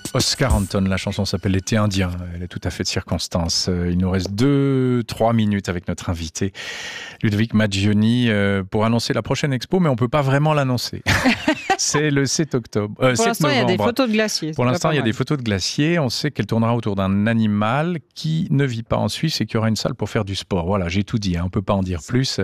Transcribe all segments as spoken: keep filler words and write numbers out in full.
Oscar Anton, la chanson s'appelle L'été indien, elle est tout à fait de circonstance. Il nous reste deux, trois minutes avec notre invité, Ludovic Maggioni, pour annoncer la prochaine expo, mais on ne peut pas vraiment l'annoncer. C'est le sept octobre. Euh, Pour l'instant, il y a des photos de glaciers. Pour l'instant, il y a des photos de glaciers. On sait qu'elle tournera autour d'un animal qui ne vit pas en Suisse et qui aura une salle pour faire du sport. Voilà, j'ai tout dit, hein, on ne peut pas en dire plus.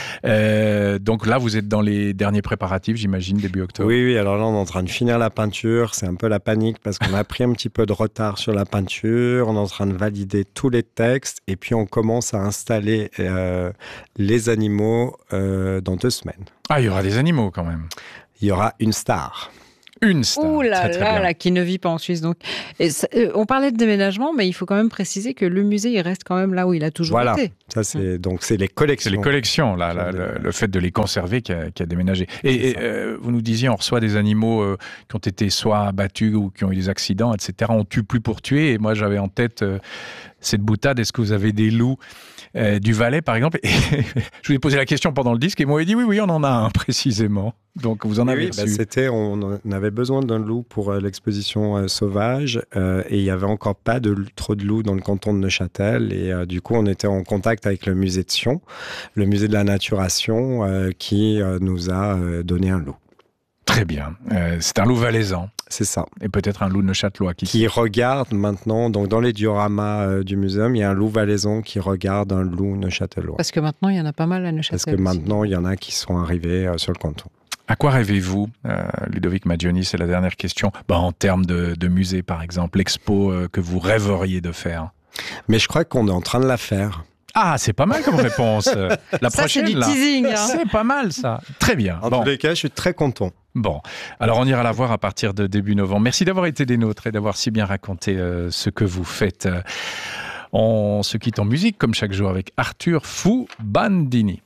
Euh, donc là, vous êtes dans les derniers préparatifs, j'imagine, début octobre. Oui, oui, alors là, on est en train de finir la peinture. C'est un peu la panique parce qu'on a pris un petit peu de retard sur la peinture. On est en train de valider tous les textes et puis on commence à installer euh, les animaux euh, dans deux semaines. Ah, il y aura des animaux quand même. Il y aura une star. Une star. Ouh là très, très là, bien. là, qui ne vit pas en Suisse. Donc, et ça, euh, on parlait de déménagement, mais il faut quand même préciser que le musée, il reste quand même là où il a toujours voilà. été. Ça, c'est, donc, c'est les collections. C'est les collections, là, là, le, le fait de les conserver qui a, qui a déménagé. Et, et euh, vous nous disiez, on reçoit des animaux euh, qui ont été soit abattus ou qui ont eu des accidents, et cetera. On tue plus pour tuer. Et moi, j'avais en tête euh, cette boutade. Est-ce que vous avez des loups euh, du Valais, par exemple? Et je vous ai posé la question pendant le disque et moi, il dit oui, oui, on en a un précisément. Donc, vous en avez oui, reçu. bah, c'était, on avait besoin d'un loup pour euh, l'exposition euh, sauvage euh, et il n'y avait encore pas de, trop de loups dans le canton de Neuchâtel. Et euh, du coup, on était en contact avec le musée de Sion, le musée de la Naturation, euh, qui euh, nous a euh, donné un loup. Très bien. Euh, c'est un loup valaisan. C'est ça. Et peut-être un loup neuchâtelois. Qui, qui regarde maintenant, donc dans les dioramas euh, du muséum, il y a un loup valaisan qui regarde un loup neuchâtelois. Parce que maintenant, il y en a pas mal à Neuchâtel. Parce que maintenant, il y en a qui sont arrivés euh, sur le canton. À quoi rêvez-vous, euh, Ludovic Maggioni? C'est la dernière question. Bah, en termes de, de musée, par exemple, l'expo euh, que vous rêveriez de faire. Mais je crois qu'on est en train de la faire. Ah, c'est pas mal comme réponse. La ça, prochaine, c'est du là. teasing. Hein. C'est pas mal, ça. Très bien. En bon. tous les cas, je suis très content. Bon, alors on ira la voir à partir de début novembre. Merci d'avoir été des nôtres et d'avoir si bien raconté euh, ce que vous faites. On se quitte en musique, comme chaque jour, avec Arthur Fou Bandini.